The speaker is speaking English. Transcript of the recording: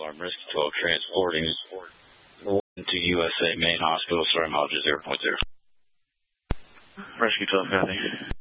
alarm, Rescue 12 transporting to USA Main Hospital, Sorry, Hodges Airport there. Rescue 12, got